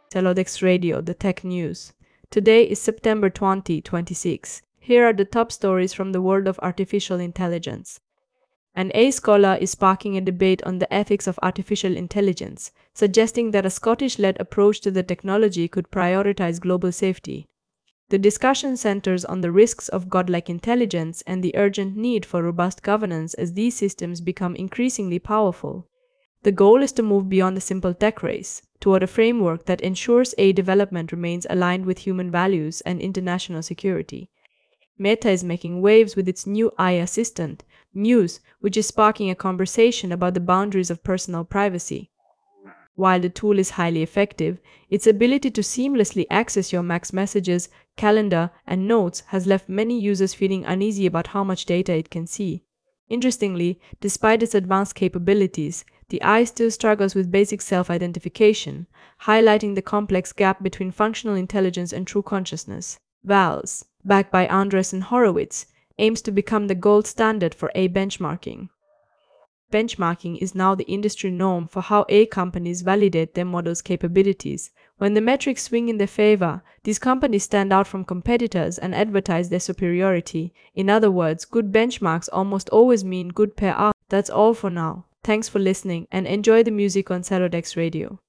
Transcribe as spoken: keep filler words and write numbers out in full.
Celodex Radio, the tech news. Today is September twentieth, twenty-six. Here are the top stories from the world of artificial intelligence. An A I scholar is sparking a debate on the ethics of artificial intelligence, suggesting that a Scottish-led approach to the technology could prioritize global safety. The discussion centers on the risks of godlike intelligence and the urgent need for robust governance as these systems become increasingly powerful. The goal is to move beyond the simple tech race toward a framework that ensures A I development remains aligned with human values and international security. Meta is making waves with its new A I assistant, Muse, which is sparking a conversation about the boundaries of personal privacy. While the tool is highly effective, its ability to seamlessly access your Mac's messages, calendar, and notes has left many users feeling uneasy about how much data it can see. Interestingly, despite its advanced capabilities, the A I still struggles with basic self-identification, highlighting the complex gap between functional intelligence and true consciousness. Vals, backed by Andreessen Horowitz, aims to become the gold standard for A I benchmarking. Benchmarking is now the industry norm for how A I companies validate their models' capabilities. When the metrics swing in their favor, these companies stand out from competitors and advertise their superiority. In other words, good benchmarks almost always mean good P R. That's all for now. Thanks for listening and enjoy the music on Celodex Radio.